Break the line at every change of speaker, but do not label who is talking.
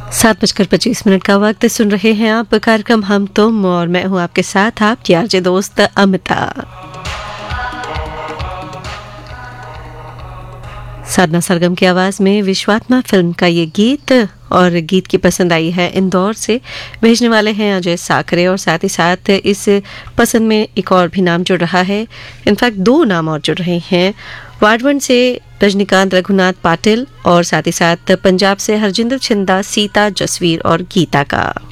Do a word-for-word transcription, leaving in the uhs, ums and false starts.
सात बजकर पच्चीस मिनट का वक्त सुन रहे हैं आप कार्यक्रम हम तुम और मैं हूं आपके साथ आपकी आरजे दोस्त अमिता। साधना सरगम की आवाज में विश्वात्मा फिल्म का ये गीत और गीत की पसंद आई है इंदौर से। भेजने वाले हैं अजय साकरे और साथ ही साथ इस पसंद में एक और भी नाम जुड़ रहा है। इनफैक्ट दो नाम और जुड़ रहे हैं। वाडवन से रजनीकांत रघुनाथ पाटिल और साथ ही साथ पंजाब से हरजिंदर छिंदा, सीता, जसवीर और गीता का।